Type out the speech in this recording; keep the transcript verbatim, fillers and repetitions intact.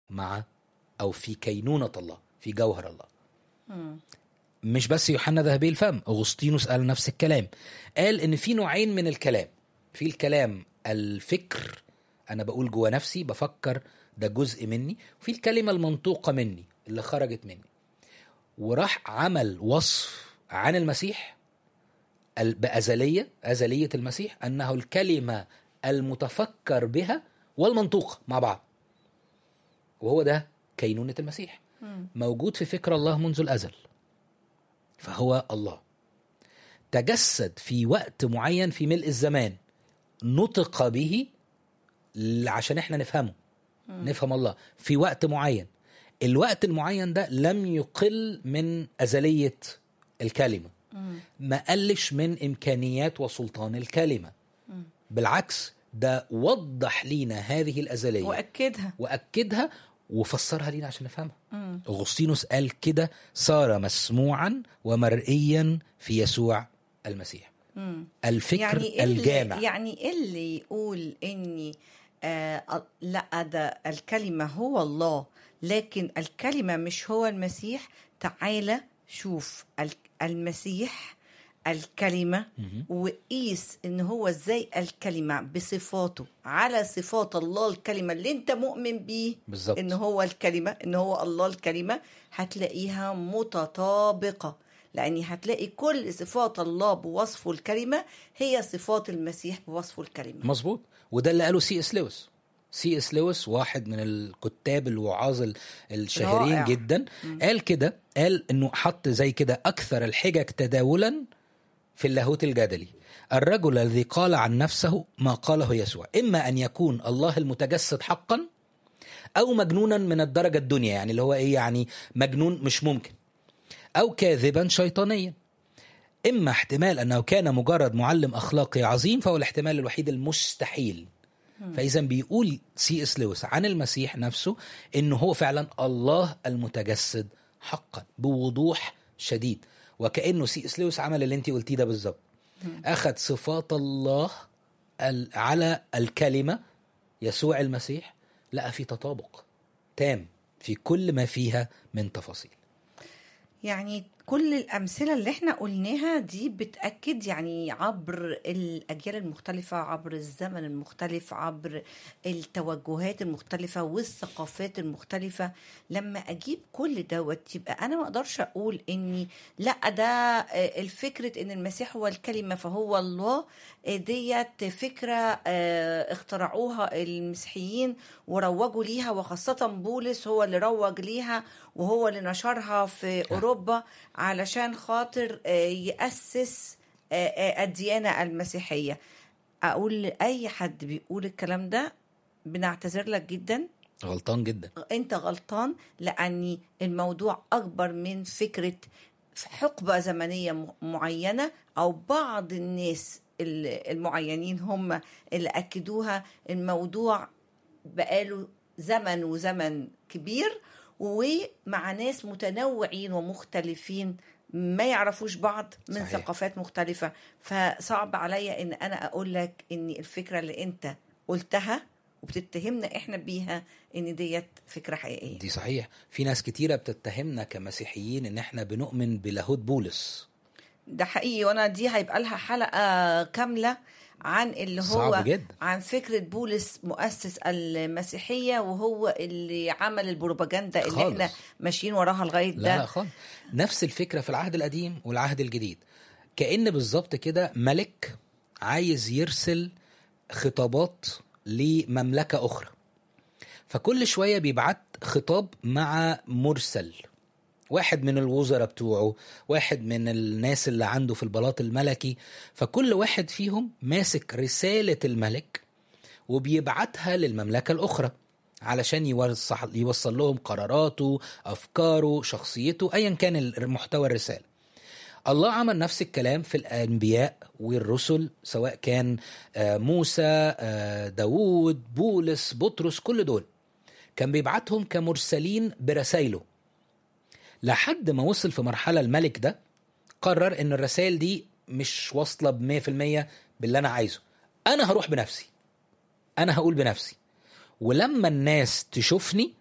مع أو في كينونة الله، في جوهر الله. م. مش بس يوحنا ذهبي الفم، أغسطينوس قال نفس الكلام، قال إن في نوعين من الكلام. في الكلام الفكر، أنا بقول جوا نفسي بفكر، ده جزء مني، وفي الكلمة المنطوقة مني اللي خرجت مني. وراح عمل وصف عن المسيح بأزلية أزلية المسيح، أنه الكلمة المتفكر بها والمنطوقة مع بعض، وهو ده كينونة المسيح. م. موجود في فكر الله منذ الأزل، فهو الله تجسد في وقت معين في ملء الزمان، نطق به عشان احنا نفهمه. م. نفهم الله في وقت معين. الوقت المعين ده لم يقل من أزلية الكلمة، م. ما قلش من إمكانيات وسلطان الكلمة. م. بالعكس، ده وضح لينا هذه الأزلية وأكدها وأكدها وفسرها لينا عشان نفهمها. أغسطينوس قال كده: صار مسموعا ومرئيا في يسوع المسيح. مم. الفكر يعني الجامع. يعني اللي يقول إني آه لا، ده الكلمة هو الله لكن الكلمة مش هو المسيح، تعالى شوف المسيح الكلمة وقيس ان هو ازاي الكلمة بصفاته على صفات الله الكلمة اللي انت مؤمن بيه بالزبط. ان هو الكلمة، ان هو الله الكلمة، هتلاقيها متطابقة، لأني هتلاقي كل صفات الله بوصفه الكلمة هي صفات المسيح بوصفه الكلمة. مظبوط. وده اللي قاله سي اس لويس. سي اس لويس واحد من الكتاب الوعاظ الشهيرين رائع. جدا. م. قال كده، قال انه حط زي كده اكثر الحجج تداولا في اللاهوت الجدلي: الرجل الذي قال عن نفسه ما قاله يسوع، إما أن يكون الله المتجسد حقا أو مجنونا من الدرجة الدنيا، يعني اللي هو إيه، يعني مجنون مش ممكن، أو كاذبا شيطانيا. إما احتمال أنه كان مجرد معلم أخلاقي عظيم، فهو الاحتمال الوحيد المستحيل. فإذا بيقول سي اس لويس عن المسيح نفسه إنه هو فعلا الله المتجسد حقا بوضوح شديد. وكأنه سي اس لويس عمل اللي انتي قلتيه ده بالظبط، أخذ صفات الله على الكلمة يسوع المسيح، لقى في تطابق تام في كل ما فيها من تفاصيل. يعني كل الأمثلة اللي احنا قلناها دي بتأكد يعني عبر الأجيال المختلفة، عبر الزمن المختلف، عبر التوجهات المختلفة والثقافات المختلفة. لما أجيب كل دوت يبقى أنا ما أقدرش أقول إني لا، ده الفكرة إن المسيح هو الكلمة فهو الله، ديت فكرة اخترعوها المسيحيين وروجوا ليها، وخاصة بولس هو اللي روج ليها وهو اللي نشرها في أوروبا علشان خاطر يأسس الديانة المسيحية. أقول لأي حد بيقول الكلام ده بنعتذر لك جدا، غلطان جدا، أنت غلطان، لأن الموضوع أكبر من فكرة حقبة زمنية معينة أو بعض الناس المعينين هم اللي أكدوها. الموضوع بقاله زمن وزمن كبير، ومع ناس متنوعين ومختلفين ما يعرفوش بعض من صحيح. ثقافات مختلفة. فصعب عليا ان انا اقول لك ان الفكرة اللي انت قلتها وبتتهمنا احنا بيها ان ديت فكرة حقيقية. دي صحيح. في ناس كتيرة بتتهمنا كمسيحيين ان احنا بنؤمن بلاهوت بولس. ده حقيقي، وانا دي هيبقى لها حلقة كاملة عن اللي هو جدا. عن فكرة بولس مؤسس المسيحية وهو اللي عمل البروباجندا اللي خالص. احنا ماشيين وراها لغاية ده. لا لا خالص. نفس الفكرة في العهد القديم والعهد الجديد، كأن بالظبط كده ملك عايز يرسل خطابات لمملكة أخرى، فكل شوية بيبعت خطاب مع مرسل، واحد من الوزراء بتوعه، واحد من الناس اللي عنده في البلاط الملكي، فكل واحد فيهم ماسك رسالة الملك وبيبعتها للمملكة الأخرى علشان يوصل, يوصل لهم قراراته، أفكاره، شخصيته، أيا كان المحتوى الرسالة. الله عمل نفس الكلام في الأنبياء والرسل، سواء كان موسى، داود، بولس، بطرس، كل دول كان بيبعتهم كمرسلين برسائله، لحد ما وصل في مرحلة الملك ده قرر ان الرسائل دي مش واصلة بمية في المية باللي انا عايزه، انا هروح بنفسي، انا هقول بنفسي، ولما الناس تشوفني